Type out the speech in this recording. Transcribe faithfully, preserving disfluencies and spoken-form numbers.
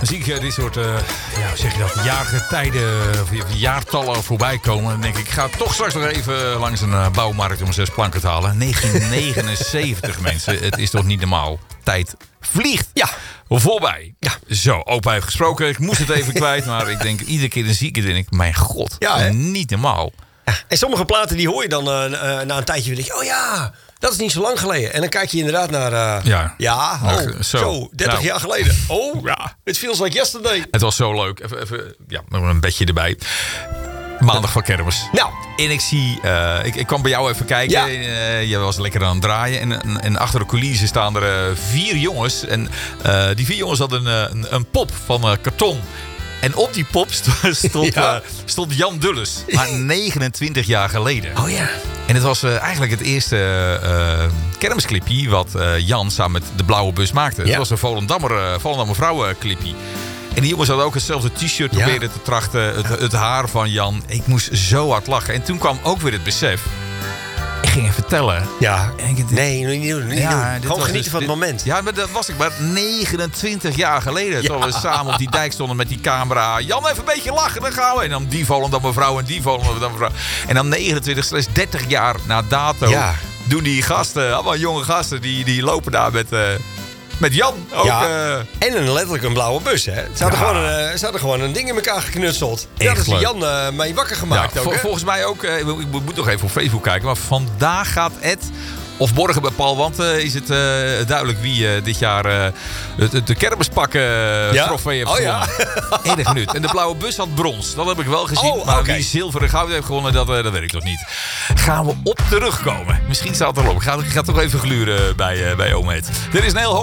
Dan zie ik uh, dit soort, uh, ja, hoe zeg je dat, jaargetijden, of jaartallen voorbij komen. Dan denk ik, ik ga toch straks nog even langs een uh, bouwmarkt om zes planken te halen. negentien negenenzeventig mensen, het is toch niet normaal. Tijd vliegt. Ja. Voorbij. Ja. Zo, opa heeft gesproken. Ik moest het even kwijt, maar ik denk, iedere keer dan zie ik het en ik, mijn god, ja, niet normaal. Ja. En sommige platen die hoor je dan uh, uh, na een tijdje weer, denk je, oh ja, dat is niet zo lang geleden. En dan kijk je inderdaad naar, uh, ja, ja oh, Ach, zo. zo, dertig nou. jaar geleden. Oh, ja. It feels like yesterday. Het was zo leuk. Even, even ja, met een bedje erbij. Maandag van kermis. Nou. En ik zie, uh, ik, ik kwam bij jou even kijken. Ja. Uh, je was lekker aan het draaien. En, en, en achter de coulissen staan er uh, vier jongens. En uh, die vier jongens hadden een, een, een pop van uh, karton. En op die pop stond, stond, ja. uh, stond Jan Dulles. Maar negenentwintig jaar geleden. Oh ja. En het was uh, eigenlijk het eerste uh, kermisclipje wat uh, Jan samen met de Blauwe Bus maakte. Ja. Het was een Volendammer, uh, Volendammer vrouwenclipje. En die jongens hadden ook hetzelfde t-shirt ja. proberen te trachten. Het, het haar van Jan. Ik moest zo hard lachen. En toen kwam ook weer het besef. Ik ging hem vertellen. Ja. En ik, nee, niet doen. Niet ja, doen. Gewoon genieten dus, van het dit, moment. Ja, maar dat was ik maar negenentwintig jaar geleden. Ja. Toen we samen op die dijk stonden met die camera. Jan, even een beetje lachen, dan gaan we. En dan die Volendammer vrouw en die Volendammer vrouw. En dan negenentwintig, slechts dertig jaar na dato. Ja. Doen die gasten, allemaal jonge gasten, die, die lopen daar met... Uh, Met Jan ook. Ja, uh... En een letterlijk een blauwe bus, hè? Ze hadden, ja. gewoon, een, ze hadden gewoon een ding in elkaar geknutseld. Daar is Jan uh, mee wakker gemaakt. Ja, ook, vol, volgens mij ook, uh, ik moet nog even op Facebook kijken. Maar vandaag gaat Ed, of morgen bij Paul Wanten, is het uh, duidelijk wie uh, dit jaar uh, het, de kermispakken uh, ja? trofee heeft oh, gewonnen. Ja. Enig genut. En de blauwe bus had brons. Dat heb ik wel gezien. Oh, maar okay. wie zilver en goud heeft gewonnen, dat, uh, dat weet ik nog niet. Gaan we op terugkomen. Misschien staat het erop. Ik ga, ik ga toch even gluren bij, uh, bij Oom Ed. Er is een heel